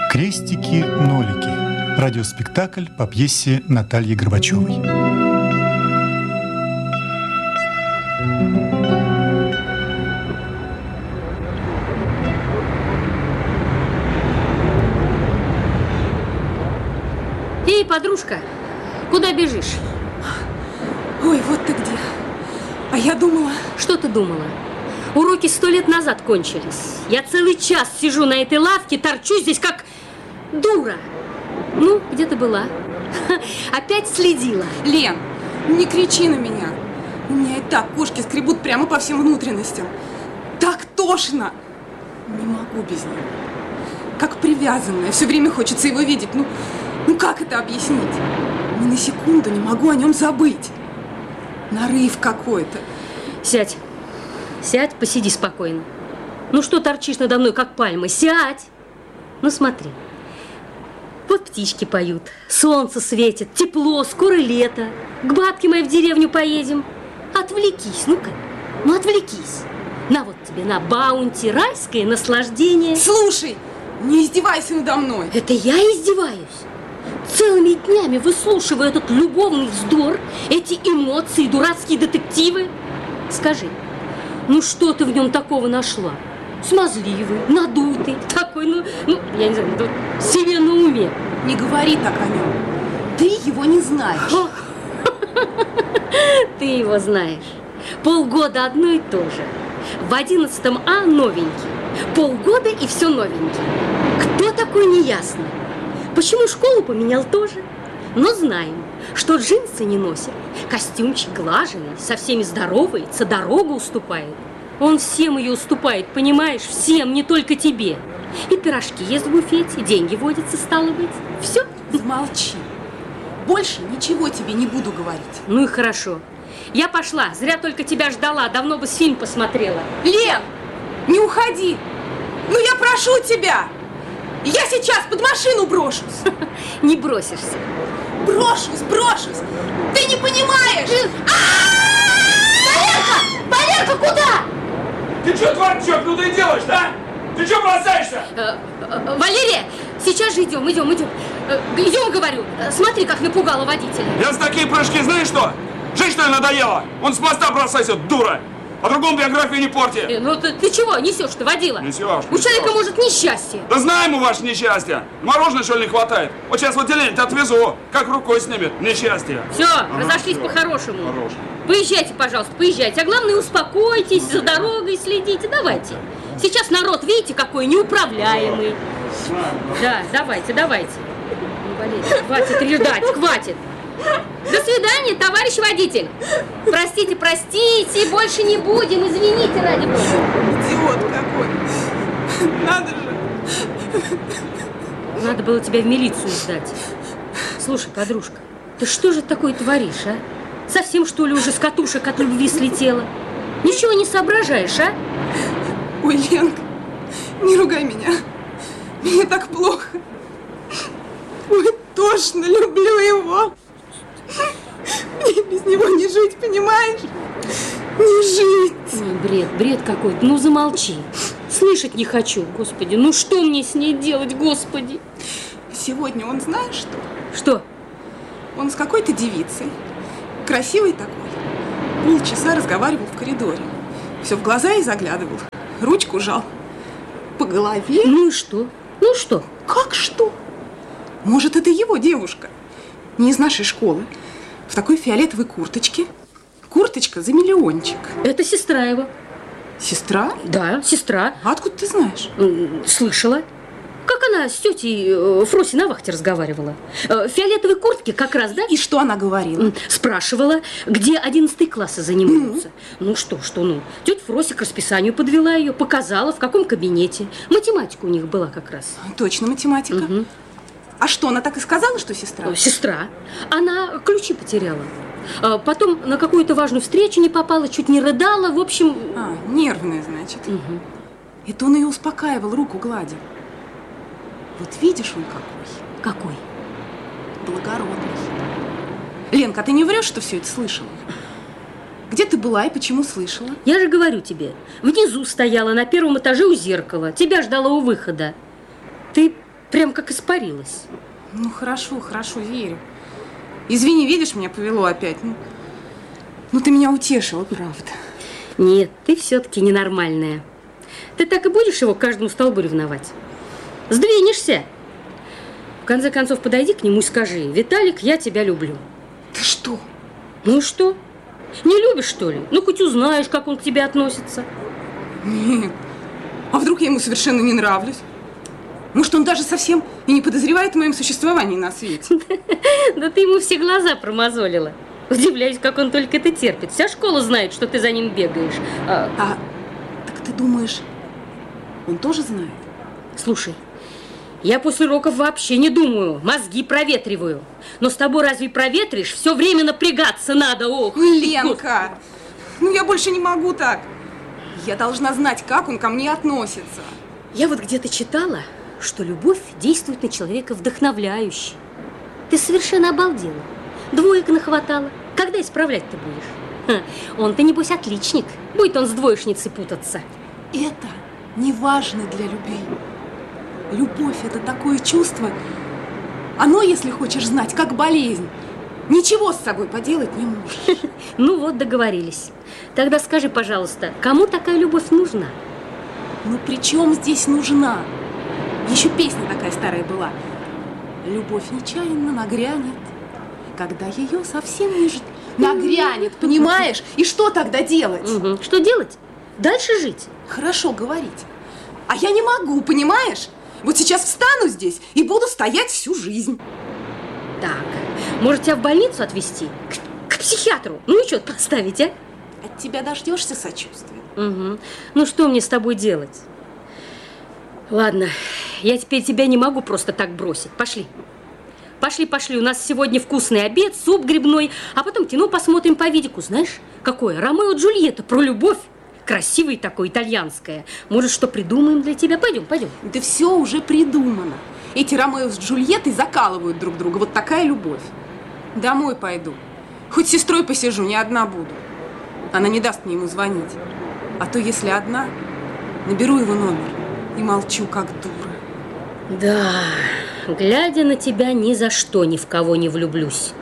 Крестики-нолики. Радиоспектакль по пьесе Натальи Горбачевой. Эй, подружка, куда бежишь? Ой, вот ты где. А я думала... Что ты думала? Уроки 100 лет назад кончились. Я целый час сижу на этой лавке, торчу здесь как дура. Ну, где ты была? Опять следила. Лен, не кричи на меня. У меня и так кошки скребут прямо по всем внутренностям. Так тошно. Не могу без него. Как привязанная. Все время хочется его видеть. Ну как это объяснить? Ни на секунду не могу о нем забыть. Нарыв какой-то. Сядь. Сядь, посиди спокойно. Ну что торчишь надо мной, как пальма? Сядь. Ну смотри. Вот птички поют, солнце светит, тепло, скоро лето. К бабке моей в деревню поедем. Отвлекись, ну-ка. Ну отвлекись. На вот тебе, на баунти, райское наслаждение. Слушай, не издевайся надо мной. Это я издеваюсь? Целыми днями выслушиваю этот любовный вздор, эти эмоции, дурацкие детективы. Скажи, ну что ты в нем такого нашла? Смазливый, надутый, такой, ну я не знаю, себе на уме. Не говори так о нем. Ты его не знаешь. Ты его знаешь. Полгода одно и то же. В 11 А новенький. Полгода и все новенький. Кто такой, неясно. Почему школу поменял тоже? Но знаем, что джинсы не носит. Костюмчик глаженный, со всеми здоровается, дорогу уступает. Он всем ее уступает, понимаешь? Всем, не только тебе. И пирожки ест в буфете, деньги водятся, стало быть. Все. Замолчи. Больше ничего тебе не буду говорить. Ну и хорошо. Я пошла, зря только тебя ждала, давно бы фильм посмотрела. Лен, не уходи. Ну я прошу тебя. Я сейчас под машину брошусь. Не бросишься. Брошусь. Ты не понимаешь. Валерка, куда? Ты что, тварь, ну ты делаешь, да? Ты что бросаешься? Валерия, сейчас же идем, говорю. Смотри, как напугала водителя. Я за такие прыжки, знаешь что? Жить, что ли, надоело? Он с моста бросайся, дура! А другому биографию не порти. Ну ты чего несешь-то, водила? Несешь. У человека может несчастье. Да знаем мы ваше несчастье. Мороженое, что ли, не хватает? Вот сейчас в отделение отвезу. Как рукой снимет несчастье. Все, разошлись по-хорошему. Хорошо. Поезжайте, пожалуйста, поезжайте. А главное, успокойтесь, за дорогой следите. Давайте. Сейчас народ, видите, какой неуправляемый. Да, давайте. Валерия, хватит рыдать, хватит. До свидания, товарищ водитель. Простите, больше не будем, извините, ради бога. Идиот какой. Надо же. Надо было тебя в милицию сдать. Слушай, подружка, ты что же такое творишь, а? Совсем, что ли, уже с катушек от любви слетела? Ничего не соображаешь, а? Ой, Ленка, не ругай меня. Мне так плохо. Ой, тошно, люблю его. Мне без него не жить, понимаешь? Не жить. Ой, бред какой-то. Ну, замолчи. Слышать не хочу, господи. Ну, что мне с ней делать, господи? Сегодня он знаешь что? Что? Он с какой-то девицей. Красивый такой. Полчаса разговаривал в коридоре. Все в глаза ей заглядывал. Ручку жал. По голове. Ну и что? Как что? Может, это его девушка? Не из нашей школы. В такой фиолетовой курточке. Курточка за миллиончик. Это сестра его. Сестра? Да, сестра. А откуда ты знаешь? Слышала. Как она с тетей Фроси на вахте разговаривала. В фиолетовой куртке как раз, да? И что она говорила? Спрашивала, где 11 классы занимаются. Ну что? Тетя Фрося к расписанию подвела ее, показала, в каком кабинете. Математика у них была как раз. Точно математика. Угу. А что, она так и сказала, что сестра? Сестра. Она ключи потеряла. Потом на какую-то важную встречу не попала, чуть не рыдала, в общем... Нервная, значит. Угу. Это он ее успокаивал, руку гладил. Вот видишь он какой. Какой? Благородный. Ленка, а ты не врешь, что все это слышала? Где ты была и почему слышала? Я же говорю тебе, внизу стояла на первом этаже у зеркала. Тебя ждала у выхода. Ты прям как испарилась. Ну, хорошо, верю. Извини, видишь, меня повело опять. Ну, ты меня утешила, правда. Нет, ты все-таки ненормальная. Ты так и будешь его к каждому столбу ревновать? Сдвинешься. В конце концов, подойди к нему и скажи: Виталик, я тебя люблю. Ты что? Ну что? Не любишь, что ли? Ну, хоть узнаешь, как он к тебе относится. Нет. А вдруг я ему совершенно не нравлюсь? Может, он даже совсем и не подозревает о моем существовании на свете? Да ты ему все глаза промозолила. Удивляюсь, как он только это терпит. Вся школа знает, что ты за ним бегаешь. Так ты думаешь, он тоже знает? Слушай, я после уроков вообще не думаю, мозги проветриваю. Но с тобой разве проветришь? Все время напрягаться надо, ох. Ой, Ленка, ну я больше не могу так. Я должна знать, как он ко мне относится. Я вот где-то читала, что любовь действует на человека вдохновляюще. Ты совершенно обалдела. Двоек нахватала. Когда исправлять-то будешь? Он-то, небось, отличник. Будет он с двоечницей путаться. Это не важно для любви. Любовь – это такое чувство. Оно, если хочешь знать, как болезнь. Ничего с собой поделать не можешь. Ну вот, договорились. Тогда скажи, пожалуйста, кому такая любовь нужна? Ну при чем здесь нужна? Еще песня такая старая была. Любовь нечаянно нагрянет, когда ее совсем не ждет. Нагрянет, понимаешь? И что тогда делать? Угу. Что делать? Дальше жить. Хорошо говорить. А я не могу, понимаешь? Вот сейчас встану здесь и буду стоять всю жизнь. Так, может, тебя в больницу отвезти? К психиатру? Ну, учет поставить, а? От тебя дождешься сочувствия. Угу. Ну, что мне с тобой делать? Ладно, я теперь тебя не могу просто так бросить. Пошли. Пошли. У нас сегодня вкусный обед, суп грибной, а потом кино посмотрим по видику. Знаешь, какое? Ромео и Джульетта про любовь. Красивое такое, итальянское. Может, что придумаем для тебя? Пойдем. Да все уже придумано. Эти Ромео с Джульеттой закалывают друг друга. Вот такая любовь. Домой пойду. Хоть с сестрой посижу, не одна буду. Она не даст мне ему звонить. А то, если одна, наберу его номер и молчу, как дура. Да, глядя на тебя, ни за что ни в кого не влюблюсь.